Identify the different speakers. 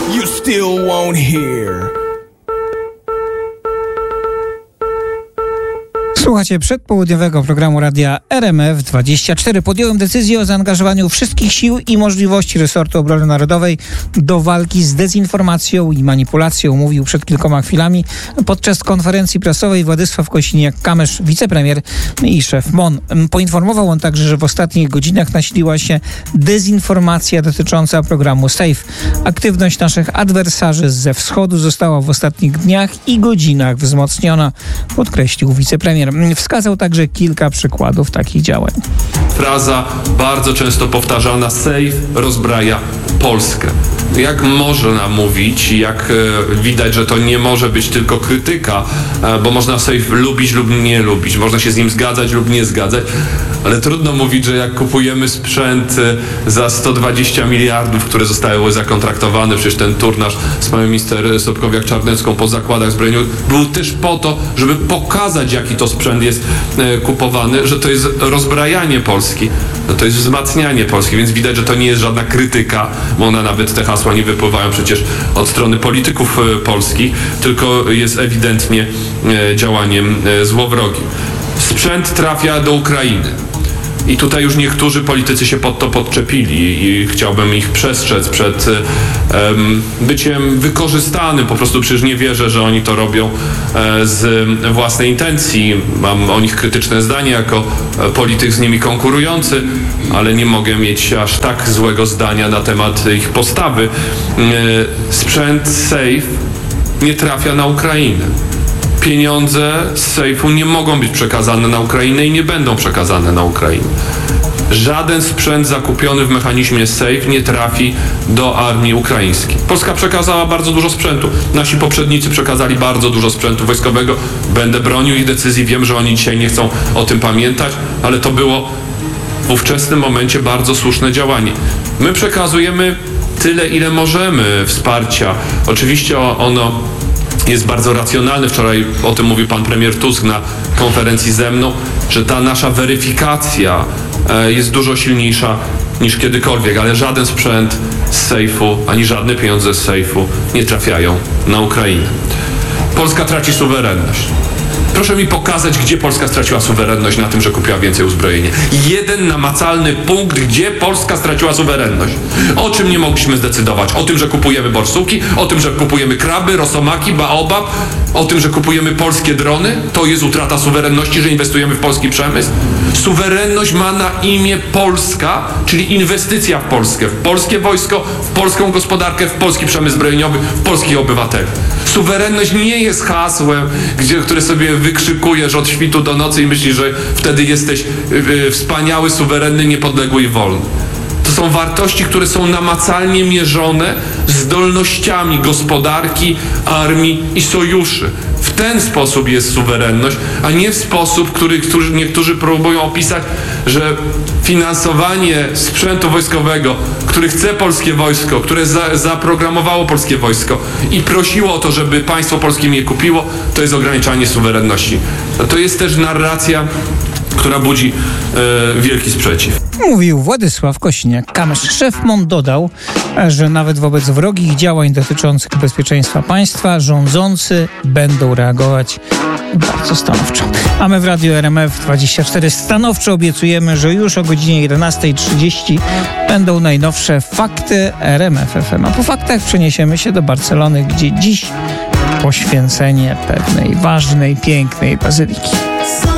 Speaker 1: you still won't hear.
Speaker 2: Słuchacie przedpołudniowego programu Radia RMF24. Podjąłem decyzję o zaangażowaniu wszystkich sił i możliwości resortu obrony narodowej do walki z dezinformacją i manipulacją, mówił przed kilkoma chwilami podczas konferencji prasowej Władysław Kosiniak-Kamysz, wicepremier i szef MON. Poinformował on także, że w ostatnich godzinach nasiliła się dezinformacja dotycząca programu SAFE. Aktywność naszych adwersarzy ze wschodu została w ostatnich dniach i godzinach wzmocniona, podkreślił wicepremier. Wskazał także kilka przykładów takich działań.
Speaker 3: Fraza bardzo często powtarzana: SAFE rozbraja Polskę. Jak można mówić, jak widać, że to nie może być tylko krytyka, bo można SAFE lubić lub nie lubić, można się z nim zgadzać lub nie zgadzać, ale trudno mówić, że jak kupujemy sprzęt za 120 miliardów, które zostały zakontraktowane, przecież ten turnaż z panią minister Sobkowiak-Czarnecką po zakładach zbrojeniowych był też po to, żeby pokazać, jaki to sprzęt jest kupowany, że to jest rozbrajanie Polski, no to jest wzmacnianie Polski, więc widać, że to nie jest żadna krytyka, bo nawet te hasła nie wypływają przecież od strony polityków polskich, tylko jest ewidentnie działaniem złowrogim. Sprzęt trafia do Ukrainy. I tutaj już niektórzy politycy się pod to podczepili i chciałbym ich przestrzec przed byciem wykorzystanym. Po prostu przecież nie wierzę, że oni to robią z własnej intencji. Mam o nich krytyczne zdanie jako polityk z nimi konkurujący, ale nie mogę mieć aż tak złego zdania na temat ich postawy. Sprzęt SAFE nie trafia na Ukrainę. Pieniądze z SAFE-u nie mogą być przekazane na Ukrainę i nie będą przekazane na Ukrainę. Żaden sprzęt zakupiony w mechanizmie SAFE nie trafi do armii ukraińskiej. Polska przekazała bardzo dużo sprzętu. Nasi poprzednicy przekazali bardzo dużo sprzętu wojskowego. Będę bronił ich decyzji. Wiem, że oni dzisiaj nie chcą o tym pamiętać, ale to było w ówczesnym momencie bardzo słuszne działanie. My przekazujemy tyle, ile możemy wsparcia. Oczywiście ono jest bardzo racjonalny. Wczoraj o tym mówił pan premier Tusk na konferencji ze mną, że ta nasza weryfikacja jest dużo silniejsza niż kiedykolwiek, ale żaden sprzęt z SAFE-u, ani żadne pieniądze z SAFE-u nie trafiają na Ukrainę. Polska traci suwerenność. Proszę mi pokazać, gdzie Polska straciła suwerenność na tym, że kupiła więcej uzbrojenia. Jeden namacalny punkt, gdzie Polska straciła suwerenność. O czym nie mogliśmy zdecydować? O tym, że kupujemy borsuki, o tym, że kupujemy kraby, rosomaki, baobab, o tym, że kupujemy polskie drony. To jest utrata suwerenności, że inwestujemy w polski przemysł. Suwerenność ma na imię Polska, czyli inwestycja w Polskę, w polskie wojsko, w polską gospodarkę, w polski przemysł zbrojeniowy, w polskich obywateli. Suwerenność nie jest hasłem, które sobie wykrzykujesz od świtu do nocy i myślisz, że wtedy jesteś wspaniały, suwerenny, niepodległy i wolny. To są wartości, które są namacalnie mierzone zdolnościami gospodarki, armii i sojuszy. W ten sposób jest suwerenność, a nie w sposób, który niektórzy próbują opisać, że finansowanie sprzętu wojskowego, który chce polskie wojsko, które zaprogramowało polskie wojsko i prosiło o to, żeby państwo polskie je kupiło, to jest ograniczanie suwerenności. To jest też narracja, która budzi wielki sprzeciw.
Speaker 2: Mówił Władysław Kosiniak-Kamysz. Szef MON dodał, że nawet wobec wrogich działań dotyczących bezpieczeństwa państwa rządzący będą reagować bardzo stanowczo. A my w Radiu RMF24 stanowczo obiecujemy, że już o godzinie 11:30 będą najnowsze fakty RMF FM. A po faktach przeniesiemy się do Barcelony, gdzie dziś poświęcenie pewnej ważnej, pięknej bazyliki.